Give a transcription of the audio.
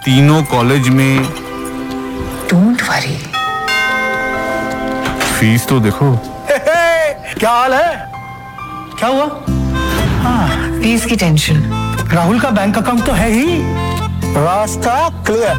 तीनों कॉलेज में। Don't worry. Fees तो देखो। क्या हाल है? क्या हुआ? हाँ, फीस की टेंशन। राहुल का बैंक अकाउंट तो है ही, रास्ता क्लियर।